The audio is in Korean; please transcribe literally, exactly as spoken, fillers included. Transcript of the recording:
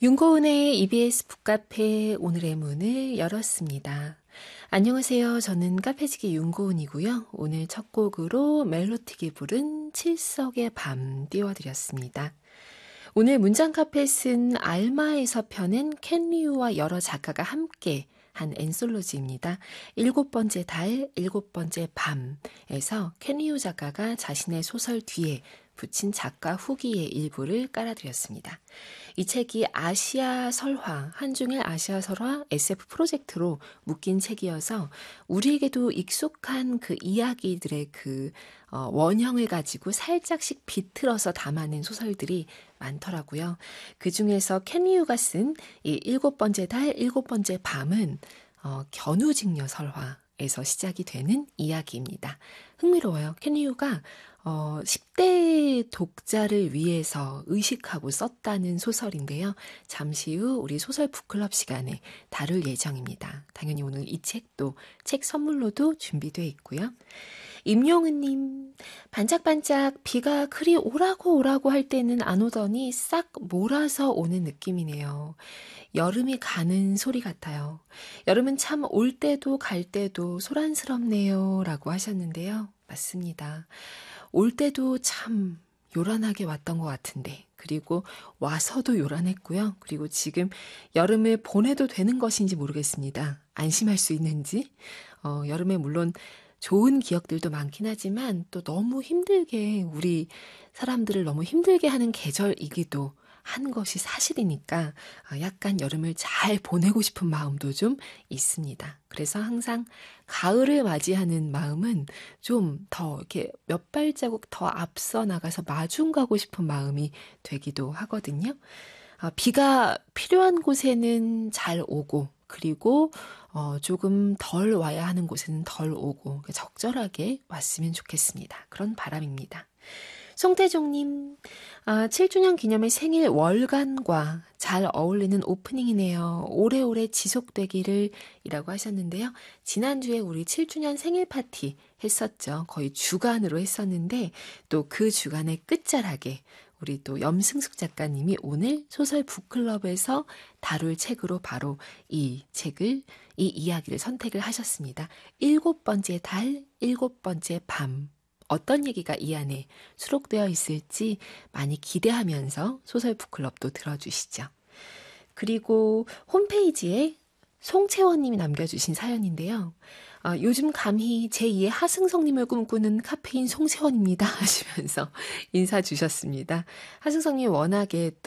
윤고은의 이비에스 북카페 오늘의 문을 열었습니다. 안녕하세요. 저는 카페지기 윤고은이고요. 오늘 첫 곡으로 멜로틱이 부른 칠석의 밤 띄워드렸습니다. 오늘 문장 카페 쓴 알마에서 펴낸 켄리우와 여러 작가가 함께 한 엔솔로지입니다. 일곱 번째 달, 일곱 번째 밤에서 켄리우 작가가 자신의 소설 뒤에 붙인 작가 후기의 일부를 깔아드렸습니다. 이 책이 아시아 설화, 한중일 아시아 설화 에스에프 프로젝트로 묶인 책이어서 우리에게도 익숙한 그 이야기들의 그 어, 원형을 가지고 살짝씩 비틀어서 담아낸 소설들이 많더라고요. 그 중에서 켄리우가 쓴 이 일곱 번째 달, 일곱 번째 밤은 어, 견우직녀 설화에서 시작이 되는 이야기입니다. 흥미로워요. 켄리우가 어, 십 대 독자를 위해서 의식하고 썼다는 소설인데요. 잠시 후 우리 소설 북클럽 시간에 다룰 예정입니다. 당연히 오늘 이 책도 책 선물로도 준비되어 있고요. 임용은님, 반짝반짝 비가 그리 오라고 오라고 할 때는 안 오더니 싹 몰아서 오는 느낌이네요. 여름이 가는 소리 같아요. 여름은 참 올 때도 갈 때도 소란스럽네요. 라고 하셨는데요. 맞습니다. 올 때도 참 요란하게 왔던 것 같은데, 그리고 와서도 요란했고요. 그리고 지금 여름을 보내도 되는 것인지 모르겠습니다. 안심할 수 있는지. 어, 여름에 물론 좋은 기억들도 많긴 하지만 또 너무 힘들게 우리 사람들을 너무 힘들게 하는 계절이기도 한 것이 사실이니까 약간 여름을 잘 보내고 싶은 마음도 좀 있습니다. 그래서 항상 가을을 맞이하는 마음은 좀 더 이렇게 몇 발자국 더 앞서 나가서 마중 가고 싶은 마음이 되기도 하거든요. 비가 필요한 곳에는 잘 오고, 그리고 어, 조금 덜 와야 하는 곳에는 덜 오고 적절하게 왔으면 좋겠습니다. 그런 바람입니다. 송태종님, 아, 칠 주년 기념의 생일 월간과 잘 어울리는 오프닝이네요. 오래오래 지속되기를 이라고 하셨는데요. 지난주에 우리 칠 주년 생일 파티 했었죠. 거의 주간으로 했었는데 또 그 주간의 끝자락에 우리 또 염승숙 작가님이 오늘 소설 북클럽에서 다룰 책으로 바로 이 책을, 이 이야기를 선택을 하셨습니다. 일곱 번째 달, 일곱 번째 밤. 어떤 얘기가 이 안에 수록되어 있을지 많이 기대하면서 소설 북클럽도 들어주시죠. 그리고 홈페이지에 송채원님이 남겨주신 사연인데요. 어, 요즘 감히 제이의 하승성님을 꿈꾸는 카페인 송채원입니다 하시면서 인사 주셨습니다. 하승성님 워낙에 또